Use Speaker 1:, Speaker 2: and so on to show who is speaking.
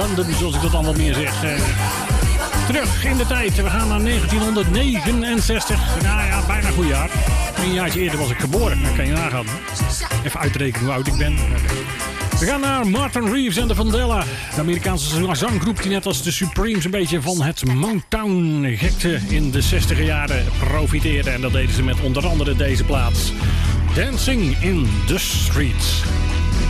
Speaker 1: London, zoals ik dat allemaal meer zeg. Terug in de tijd. We gaan naar 1969. Nou ja, bijna een goed jaar. Een jaartje eerder was ik geboren. Dat kan je nagaan. Even uitrekenen hoe oud ik ben. We gaan naar Martin Reeves en de Vandella. De Amerikaanse zanggroep die net als de Supremes een beetje van het Motown-gekte in de 60e jaren profiteerde. En dat deden ze met onder andere deze plaats. Dancing in the Streets.